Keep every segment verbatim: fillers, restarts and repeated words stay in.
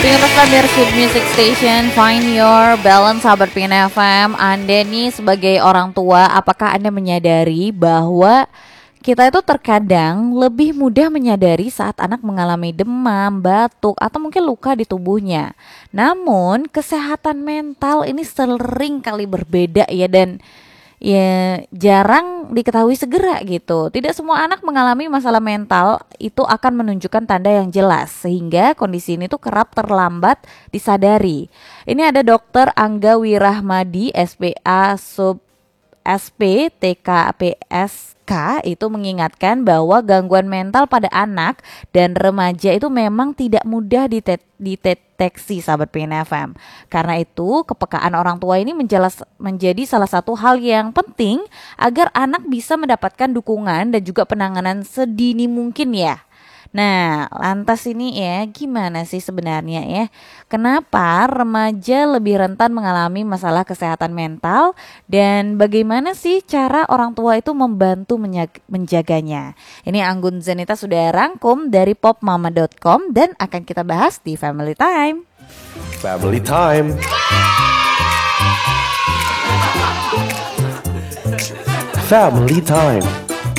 Pengen Flamer Sweet Music Station, find your balance, sahabat Pengen F M. Anda nih sebagai orang tua, apakah Anda menyadari bahwa kita itu terkadang lebih mudah menyadari saat anak mengalami demam, batuk, atau mungkin luka di tubuhnya. Namun kesehatan mental ini sering kali berbeda ya, dan ya jarang diketahui segera gitu. Tidak semua anak mengalami masalah mental itu akan menunjukkan tanda yang jelas, sehingga kondisi ini tuh kerap terlambat disadari. Ini ada Dokter Angga Wirahmadi, S P A Sub S P T K P S K, itu mengingatkan bahwa gangguan mental pada anak dan remaja itu memang tidak mudah ditet- dideteksi, sahabat P N F M. Karena itu kepekaan orang tua ini menjelas- menjadi salah satu hal yang penting agar anak bisa mendapatkan dukungan dan juga penanganan sedini mungkin ya. Nah, lantas ini ya, gimana sih sebenarnya ya? Kenapa remaja lebih rentan mengalami masalah kesehatan mental, dan bagaimana sih cara orang tua itu membantu menyag- menjaganya? Ini Anggun Zenita sudah rangkum dari popmama dot com dan akan kita bahas di Family Time. Family Time. Family Time.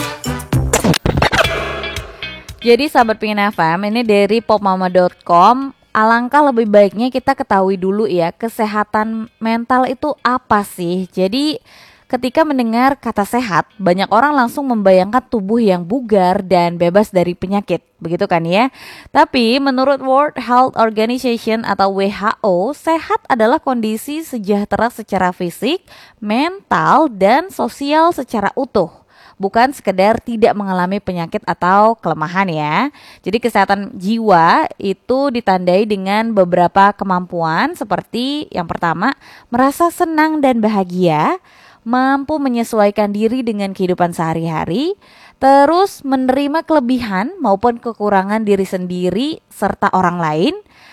Jadi sahabat Pengen F M, ini dari popmama dot com, alangkah lebih baiknya kita ketahui dulu ya, kesehatan mental itu apa sih. Jadi ketika mendengar kata sehat, banyak orang langsung membayangkan tubuh yang bugar dan bebas dari penyakit, begitu kan ya. Tapi menurut World Health Organization atau W H O, sehat adalah kondisi sejahtera secara fisik, mental, dan sosial secara utuh. Bukan sekedar tidak mengalami penyakit atau kelemahan ya. Jadi kesehatan jiwa itu ditandai dengan beberapa kemampuan, seperti yang pertama, merasa senang dan bahagia, mampu menyesuaikan diri dengan kehidupan sehari-hari, terus menerima kelebihan maupun kekurangan diri sendiri serta orang lain,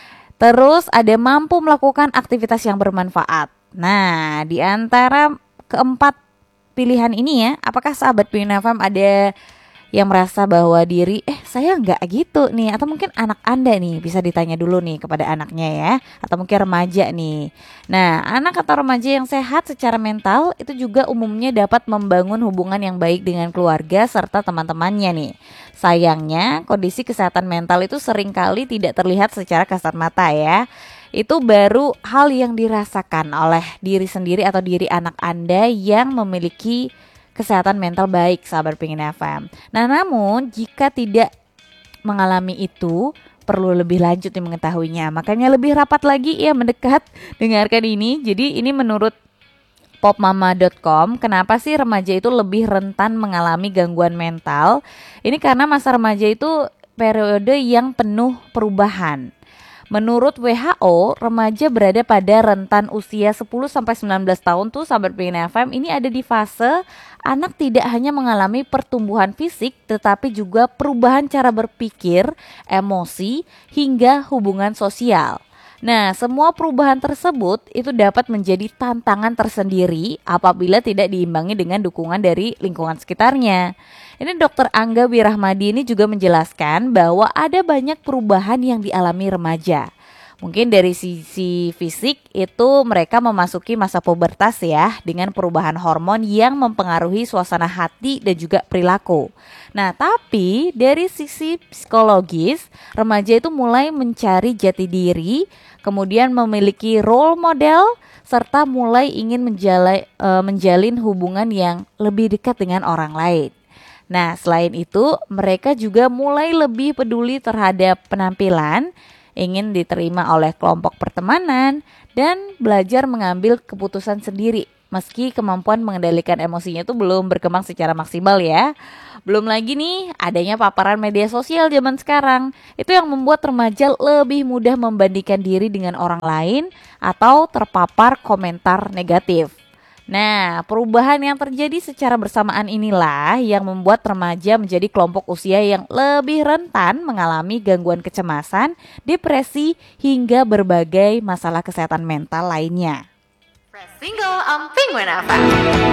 terus ada mampu melakukan aktivitas yang bermanfaat. Nah, di antara keempat pilihan ini ya, apakah sahabat P N F M ada yang merasa bahwa diri eh saya nggak gitu nih, atau mungkin anak Anda nih, bisa ditanya dulu nih kepada anaknya ya, atau mungkin remaja nih. Nah, anak atau remaja yang sehat secara mental itu juga umumnya dapat membangun hubungan yang baik dengan keluarga serta teman-temannya nih. Sayangnya kondisi kesehatan mental itu seringkali tidak terlihat secara kasat mata ya. Itu baru hal yang dirasakan oleh diri sendiri atau diri anak Anda yang memiliki kesehatan mental baik, sahabat Pengen F M. Nah, namun jika tidak mengalami itu, perlu lebih lanjut nih mengetahuinya. Makanya lebih rapat lagi ya mendekat, dengarkan ini. Jadi ini menurut popmama dot com, kenapa sih remaja itu lebih rentan mengalami gangguan mental? Ini karena masa remaja itu periode yang penuh perubahan. Menurut W H O, remaja berada pada rentan usia sepuluh sampai sembilan belas tahun tuh, sahabat Pengen F M, ini ada di fase anak tidak hanya mengalami pertumbuhan fisik, tetapi juga perubahan cara berpikir, emosi, hingga hubungan sosial. Nah, semua perubahan tersebut itu dapat menjadi tantangan tersendiri apabila tidak diimbangi dengan dukungan dari lingkungan sekitarnya. Ini Dokter Angga Wirahmadi ini juga menjelaskan bahwa ada banyak perubahan yang dialami remaja. Mungkin dari sisi fisik itu mereka memasuki masa pubertas ya, dengan perubahan hormon yang mempengaruhi suasana hati dan juga perilaku. Nah, tapi dari sisi psikologis, remaja itu mulai mencari jati diri, kemudian memiliki role model, serta mulai ingin menjalin, e, menjalin hubungan yang lebih dekat dengan orang lain. Nah, selain itu mereka juga mulai lebih peduli terhadap penampilan, ingin diterima oleh kelompok pertemanan, dan belajar mengambil keputusan sendiri meski kemampuan mengendalikan emosinya itu belum berkembang secara maksimal ya. Belum lagi nih adanya paparan media sosial zaman sekarang, itu yang membuat remaja lebih mudah membandingkan diri dengan orang lain atau terpapar komentar negatif. Nah, perubahan yang terjadi secara bersamaan inilah yang membuat remaja menjadi kelompok usia yang lebih rentan mengalami gangguan kecemasan, depresi, hingga berbagai masalah kesehatan mental lainnya. Press single on Penguin F M.